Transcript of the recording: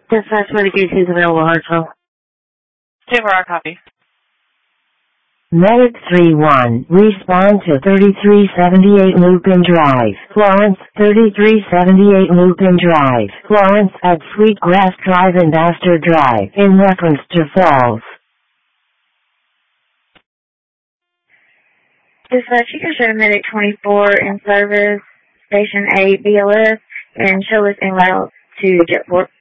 Dispatch medications available, Hartsville. Table our copy. Medic 3-1, respond to 3378 Lupin Drive, Florence, 3378 Lupin Drive, Florence at Sweetgrass Drive and Astor Drive, in reference to Falls. Dispatch, you can show Medic 24 in service, Station 8 BLS, and show us en route to Jetport.